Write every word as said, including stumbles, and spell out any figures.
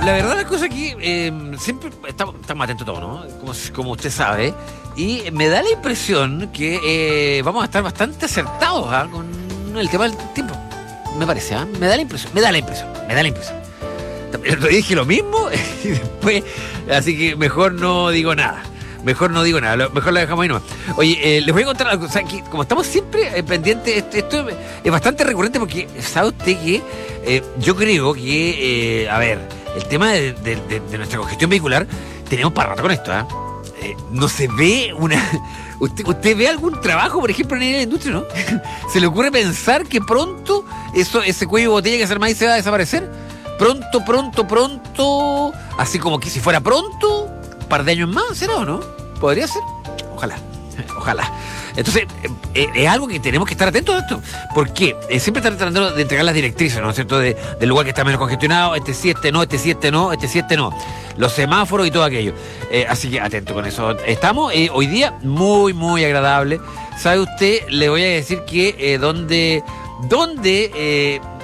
la verdad la cosa aquí, eh, siempre estamos, estamos atentos a todo, ¿no? Como, como usted sabe. Y me da la impresión que eh, vamos a estar bastante acertados ¿ah? con el tema del tiempo. Me parece, ¿ah? Me da la impresión, me da la impresión, me da la impresión. Yo dije lo mismo y después, así que mejor no digo nada. Mejor no digo nada, lo, mejor lo dejamos ahí nomás. Oye, eh, les voy a contar algo. O sea, que como estamos siempre eh, pendientes, esto, esto es bastante recurrente porque sabe usted que eh, yo creo que, eh, a ver, el tema de, de, de, de nuestra congestión vehicular, tenemos para rato con esto, ¿eh? Eh, no se ve una... ¿Usted, ¿Usted ve algún trabajo, por ejemplo, en la industria, no? ¿Se le ocurre pensar que pronto eso, ese cuello de botella que es el maíz se va a desaparecer? Pronto, pronto, pronto, así como que si fuera pronto, un par de años más, ¿será o no? ¿Podría ser? Ojalá, ojalá. Entonces, eh, es algo que tenemos que estar atentos a esto. Porque eh, siempre están tratando de entregar las directrices, ¿no es cierto? De, del lugar que está menos congestionado, este sí, este no, este sí, este no, este sí, este no. Los semáforos y todo aquello. Eh, así que atento con eso. Estamos eh, hoy día muy, muy agradable. ¿Sabe usted? Le voy a decir que eh, donde, donde eh,